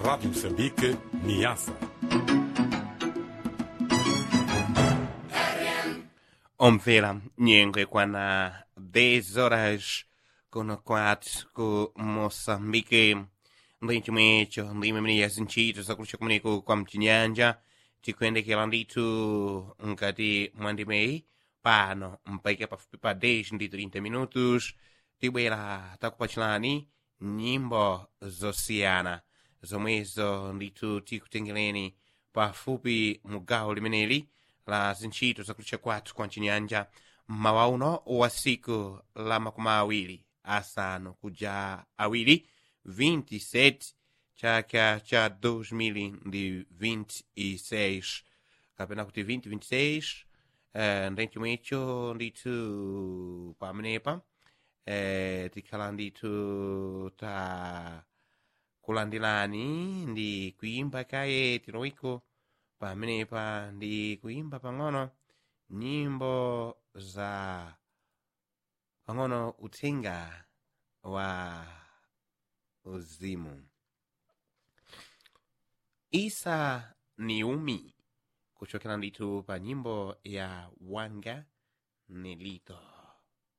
Rádio Moçambique, Niassa. Omvela nyengwe kwana 10 horas kuno kwathu ku Moçambique. Ndinchi mwecho ndime mniya zinchito zakulisha kumeneko kwa mchinyanja tikuyendekera ndithu nkati mwandimeyi pano mpaika pafupi pa 10 ndi 30 minutos tibwera takupachirani nyimbo zosiyana zomwezo ndithu tikutengereni pafupi mu gawo limeneli la zintchito zakulisha kwathu kwa mchinyanja mmawa uno wa siku la makumi awiri asanu kuja awiri 27 chaka cha 2026 kapena kuti 2026 ndechomwecho ndithu pamenepa tikhala ndithu ta kulandirani ndi kuimba kaye tiroiko pamenepa ndi kuimba pang'ono nyimbo za pang'ono uthenga wa uzimu. Isa Niumi kuchokera ndithu pa nyimbo ya Wanga Nelito.